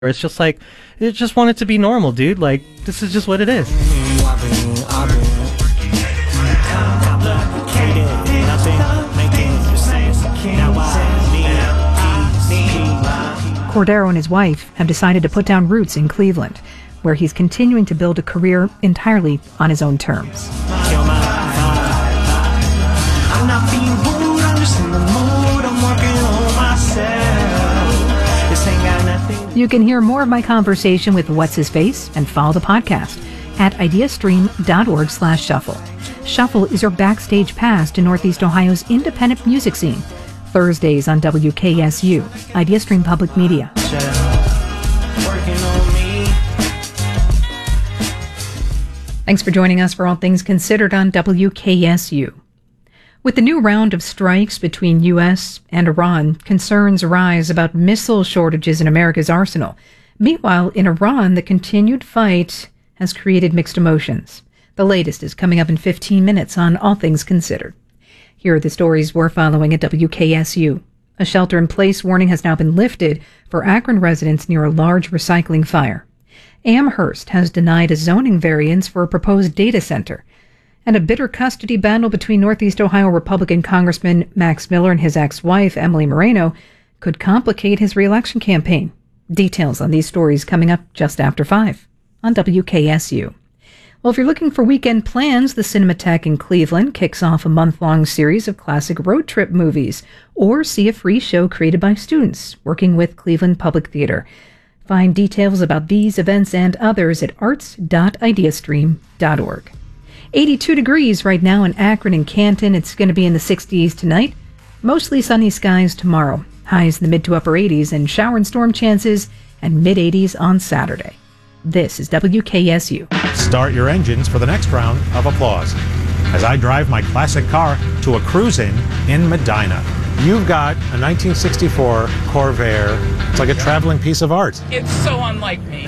It's just like, it just want it to be normal, dude. Like, this is just what it is. Cordero and his wife have decided to put down roots in Cleveland, where he's continuing to build a career entirely on his own terms. You can hear more of my conversation with What's-His-Face and follow the podcast at ideastream.org/shuffle. Shuffle is your backstage pass to Northeast Ohio's independent music scene. Thursdays on WKSU, IdeaStream Public Media. Thanks for joining us for All Things Considered on WKSU. With the new round of strikes between U.S. and Iran, concerns arise about missile shortages in America's arsenal. Meanwhile, in Iran, the continued fight has created mixed emotions. The latest is coming up in 15 minutes on All Things Considered. Here are the stories we're following at WKSU. A shelter-in-place warning has now been lifted for Akron residents near a large recycling fire. Amherst has denied a zoning variance for a proposed data center. And a bitter custody battle between Northeast Ohio Republican Congressman Max Miller and his ex-wife, Emily Moreno, could complicate his re-election campaign. Details on these stories coming up just after 5 on WKSU. Well, if you're looking for weekend plans, the Cinematheque in Cleveland kicks off a month-long series of classic road trip movies, or see a free show created by students working with Cleveland Public Theater. Find details about these events and others at arts.ideastream.org. 82 degrees right now in Akron and Canton. It's going to be in the 60s tonight. Mostly sunny skies tomorrow. Highs in the mid to upper 80s and shower and storm chances and mid 80s on Saturday. This is WKSU. Start your engines for the next round of applause as I drive my classic car to a cruise-in in Medina. You've got a 1964 Corvair. It's like a traveling piece of art. It's so unlike me.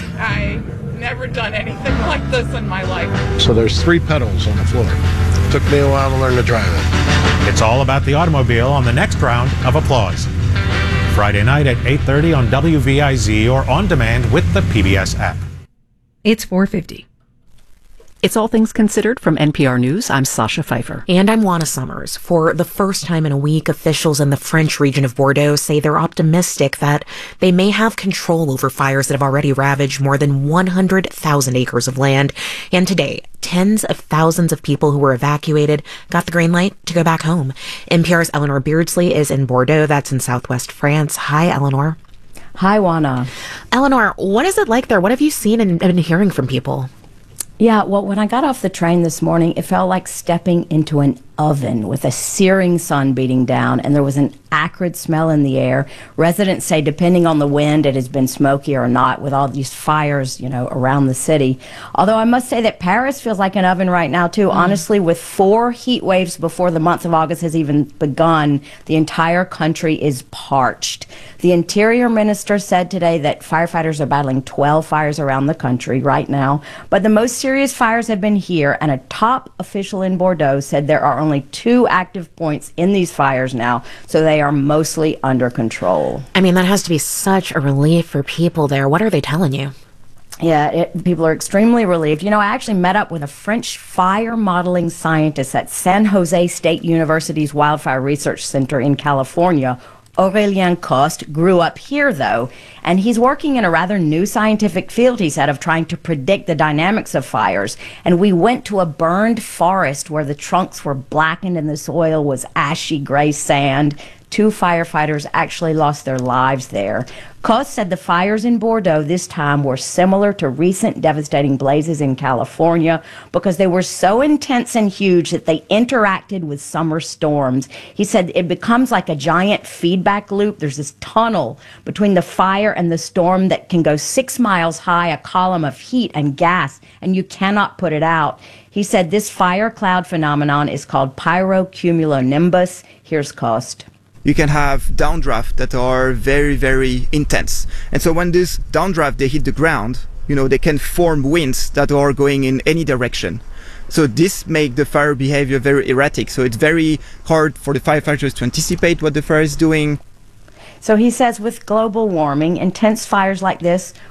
Never done anything like this in my life. So there's 3 pedals on the floor. Took me a while to learn to drive it. It's all about the automobile on the next round of applause. Friday night at 8:30 on WVIZ or on demand with the PBS app. It's 4:50. It's All Things Considered from NPR News. I'm Sasha Pfeiffer. And I'm Juana Summers. For the first time in a week, officials in the French region of Bordeaux say they're optimistic that they may have control over fires that have already ravaged more than 100,000 acres of land. And today, tens of thousands of people who were evacuated got the green light to go back home. NPR's Eleanor Beardsley is in Bordeaux. That's in southwest France. Hi, Eleanor. Hi, Juana. Eleanor, what is it like there? What have you seen and been hearing from people? Yeah, well, when I got off the train this morning, it felt like stepping into an oven with a searing sun beating down, and there was an acrid smell in the air. Residents say, depending on the wind, it has been smoky or not with all these fires, around the city. Although I must say that Paris feels like an oven right now, too. Honestly, with 4 heat waves before the month of August has even begun, the entire country is parched. The Interior Minister said today that firefighters are battling 12 fires around the country right now, but the most serious fires have been here, and a top official in Bordeaux said there are only 2 active points in these fires now, so they are mostly under control. I mean, that has to be such a relief for people there. What are they telling you? Yeah, people are extremely relieved. I actually met up with a French fire modeling scientist at San Jose State University's Wildfire Research Center in California. Aurélien Coste grew up here, though, and he's working in a rather new scientific field, he said, of trying to predict the dynamics of fires. And we went to a burned forest where the trunks were blackened and the soil was ashy gray sand. 2 firefighters actually lost their lives there. Coste said the fires in Bordeaux this time were similar to recent devastating blazes in California because they were so intense and huge that they interacted with summer storms. He said it becomes like a giant feedback loop. There's this tunnel between the fire and the storm that can go 6 miles high, a column of heat and gas, and you cannot put it out. He said this fire cloud phenomenon is called pyrocumulonimbus. Here's Coste. You can have downdraft that are very, very intense. And so when this downdraft, they hit the ground, they can form winds that are going in any direction. So this makes the fire behavior very erratic. So it's very hard for the firefighters to anticipate what the fire is doing. So he says with global warming, intense fires like this